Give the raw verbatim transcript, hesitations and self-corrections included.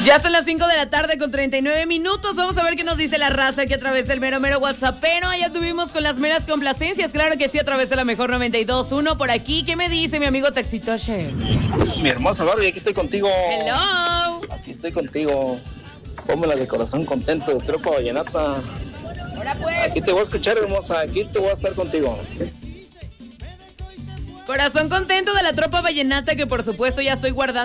Ya son las cinco de la tarde con treinta y nueve minutos. Vamos a ver qué nos dice la raza aquí a través del mero mero WhatsAppero. Allá tuvimos con las meras complacencias. Claro que sí, a través de la mejor noventa y dos punto uno. Por aquí, ¿qué me dice mi amigo Taxitoche? Mi hermosa Barbie, aquí estoy contigo. Hello. Aquí estoy contigo. Pónmela de corazón contento, de Tropa Vallenata. Ahora pues. Aquí te voy a escuchar, hermosa. Aquí te voy a estar contigo. Corazón contento de la Tropa Vallenata, que por supuesto ya estoy guardando